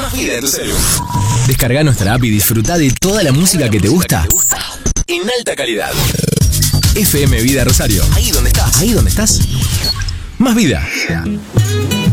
Más vida en tu celular. Descarga nuestra app y disfruta de toda la música que te gusta en alta calidad. FM Vida Rosario. Ahí donde estás. Más vida.